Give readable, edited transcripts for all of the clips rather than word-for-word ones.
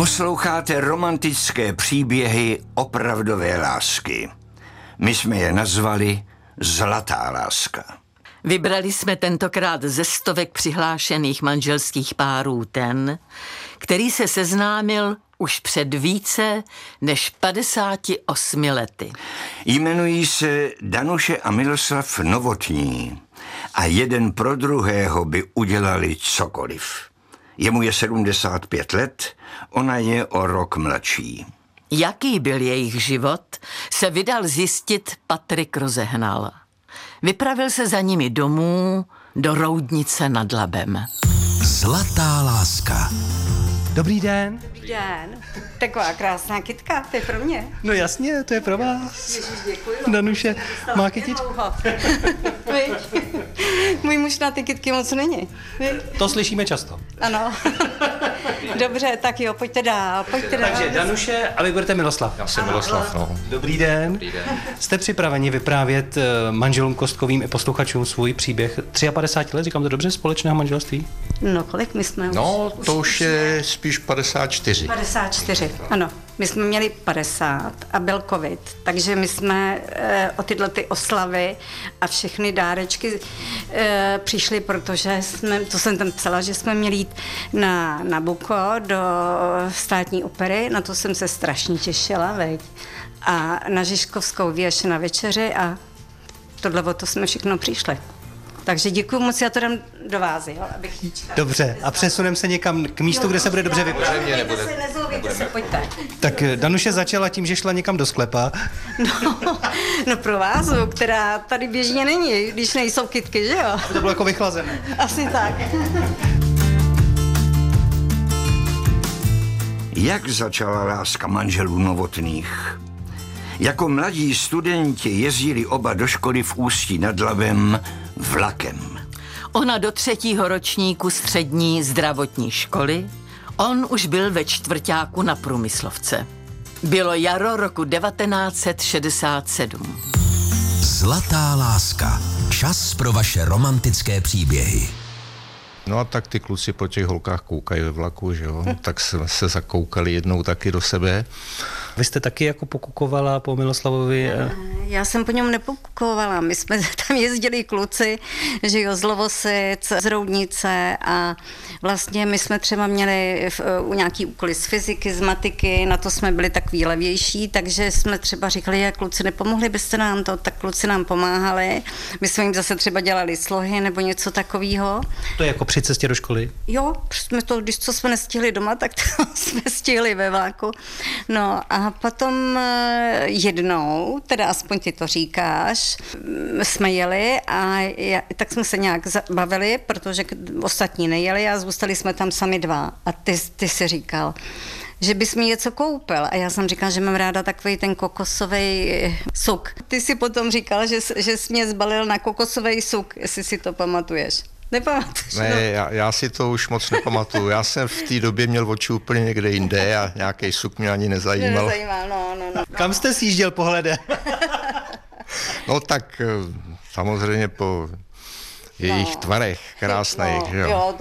Posloucháte romantické příběhy opravdové lásky. My jsme je nazvali Zlatá láska. Vybrali jsme tentokrát ze stovek přihlášených manželských párů ten, který se seznámil už před více než 58 lety. Jmenují se Danuše a Miloslav Novotní a jeden pro druhého by udělali cokoliv. Jemu je 75 let, ona je o rok mladší. Jaký byl jejich život, se vydal zjistit Patrik Rozehnal. Vypravil se za nimi domů do Roudnice nad Labem. Zlatá láska. Dobrý den. Dobrý den. Taková krásná kytka, to je pro mě. No jasně, to je pro vás. Ježiš, děkuju. Danuše, má kytičku? Můj muž na ty kytky moc není. To slyšíme často. Ano. Dobře, tak jo, pojďte dál. Takže Danuše a vy budete Miloslav. Já jsem Miloslav, no. Dobrý den. Dobrý den. Jste připraveni vyprávět manželům Kostkovým i posluchačům svůj příběh 53 let, říkám to dobře, společného manželství? No, kolik my jsme No, to už je spíš 54. 54, ano. My jsme měli 50 a byl covid, takže my jsme o tyhle ty oslavy a všechny dárečky přišli, protože to jsem tam psala, že jsme měli jít na Nabucco do státní opery, na to jsem se strašně těšila, veď. A na Žižkovskou věž na večeři a tohle o to jsme všechno přišli. Takže děkuji moc, já to dám do vázy, jo, abych... Dobře, a přesuneme se někam k místu, kde se bude dobře vyprávět. Nezlobíte se, pojďte. Tak Danuše začala tím, že šla někam do sklepa. No pro vás, která tady běžně není, když nejsou kytky, že jo? To bylo jako vychlazené. Asi tak. Jak začala láska manželů Novotných? Jako mladí studenti jezdili oba do školy v Ústí nad Labem vlakem. Ona do 3. ročníku střední zdravotní školy, on už byl ve čtvrťáku na průmyslovce. Bylo jaro roku 1967. Zlatá láska. Čas pro vaše romantické příběhy. No a tak ty kluci po těch holkách koukají ve vlaku, že jo? Tak jsme se zakoukali jednou taky do sebe. Vy jste taky jako pokukovala po Miloslavovi? Já jsem po něm nepokukovala, my jsme tam jezdili kluci, že jo, z Lovosic, z Roudnice a vlastně my jsme třeba měli u nějaký úkoly z fyziky, z matiky, na to jsme byli takový levější, takže jsme třeba říkali, jak kluci nepomohli byste nám to, tak kluci nám pomáhali, my jsme jim zase třeba dělali slohy nebo něco takového. To je jako při cestě do školy? Jo, jsme to, když co jsme nestihli doma, tak to jsme stihli ve vlaku. No a potom jednou, teda aspoň ty to říkáš, jsme jeli a tak jsme se nějak bavili, protože ostatní nejeli a zůstali jsme tam sami dva. A ty si říkal, že bys mi něco koupil. A já jsem říkala, že mám ráda takový ten kokosový suk. Ty si potom říkal, že jsi mě zbalil na kokosový suk, jestli si to pamatuješ. Nepamatuješ? Ne, já si to už moc nepamatuju. Já jsem v té době měl oči úplně někde jinde a nějaký suk mě ani nezajímal. No. Kam jste sjížděl pohledem? No tak samozřejmě po jejich tvarech krásných, že jo? Jo.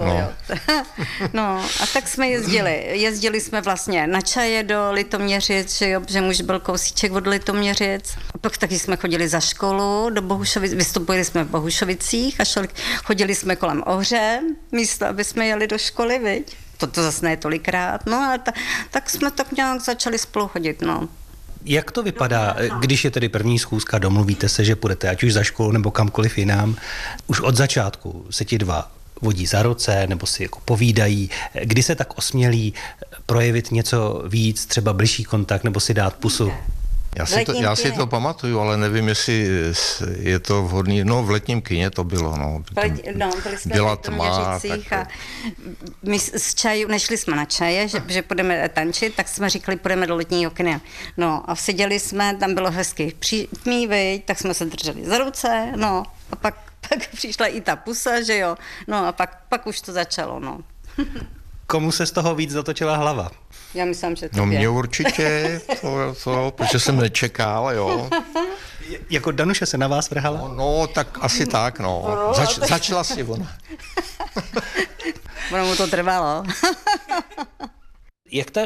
No a tak jsme jezdili jsme vlastně na čaje do Litoměřic, že jo, protože muž byl kousíček od Litoměřic. A pak taky jsme chodili za školu do Bohušovic, vystupovali jsme v Bohušovicích a chodili jsme kolem Ohře, místo, aby jsme jeli do školy, viď? To zase ne tolikrát, no ale tak jsme tak nějak začali spolu chodit, no. Jak to vypadá, když je tedy první schůzka, domluvíte se, že půjdete ať už za školu nebo kamkoliv jinam? Už od začátku se ti dva vodí za ruce nebo si jako povídají. Kdy se tak osmělí projevit něco víc, třeba bližší kontakt nebo si dát pusu? Já si to pamatuju, ale nevím, jestli je to vhodný. No, v letním kině to bylo, no. Byli jsme byla v Litoměřicích a my z čaju, nešli jsme na čaje, že půjdeme tančit, tak jsme říkali, půjdeme do letního kina. No a seděli jsme, tam bylo hezky přímý, tak jsme se drželi za ruce, no a pak přišla i ta pusa, že jo, no a pak už to začalo, no. Komu se z toho víc zatočila hlava? Já myslím, že to No mě určitě, protože jsem nečekal, jo. Jako Danuše se na vás vrhala? No, tak asi tak, no. Začala si ona. Ono mu to trvalo. Jak ta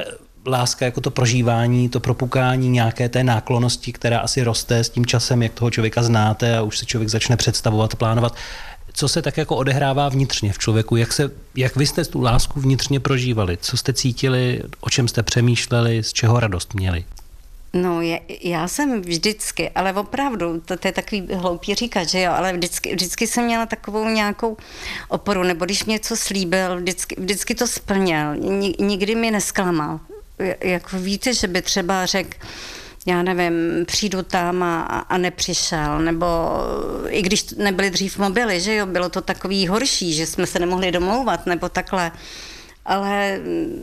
láska jako to prožívání, to propukání nějaké té náklonnosti, která asi roste s tím časem, jak toho člověka znáte a už se člověk začne představovat, plánovat. Co se tak jako odehrává vnitřně v člověku? Jak vy jste tu lásku vnitřně prožívali? Co jste cítili, o čem jste přemýšleli, z čeho radost měli? No, já jsem vždycky, ale opravdu, to je takový hloupý říkat, že jo, ale vždycky jsem měla takovou nějakou oporu, nebo když mě něco slíbil, vždycky to splněl, nikdy mi nesklamal. Jako víte, že by třeba řekl, já nevím, přijdu tam a nepřišel, nebo i když nebyly dřív mobily, že jo, bylo to takový horší, že jsme se nemohli domlouvat, nebo takhle, ale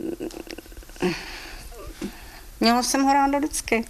měla jsem ho ráda vždycky.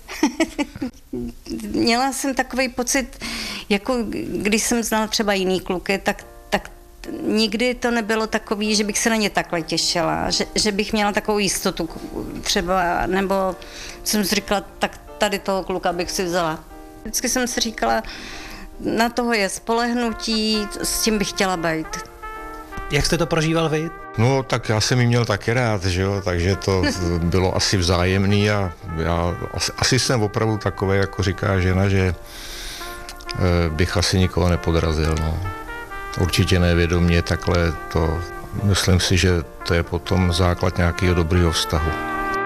Měla jsem takový pocit, jako když jsem znala třeba jiný kluky, tak nikdy to nebylo takový, že bych se na ně takhle těšila, že bych měla takovou jistotu třeba, nebo jsem si říkala, tak tady toho kluka bych si vzala. Vždycky jsem si říkala, na toho je spolehnutí, s tím bych chtěla být. Jak jste to prožíval vy? No, tak já jsem ji měl taky rád, že jo, takže to bylo asi vzájemný a já asi jsem opravdu takový, jako říká žena, že bych asi nikoho nepodrazil, no. Určitě nevědomě takhle to, myslím si, že to je potom základ nějakého dobrého vztahu.